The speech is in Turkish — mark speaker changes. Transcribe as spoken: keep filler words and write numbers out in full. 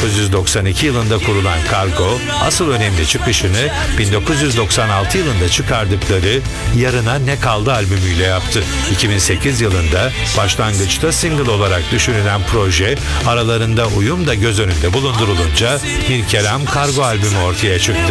Speaker 1: dokuz yüz doksan iki yılında kurulan Kargo, asıl önemli çıkışını bin dokuz yüz doksan altı yılında çıkardıkları Yarına Ne Kaldı albümüyle yaptı. iki bin sekiz yılında başlangıçta single olarak düşünülen proje, aralarında uyum da göz önünde bulundurulunca Bir Kelam Kargo albümü ortaya çıktı.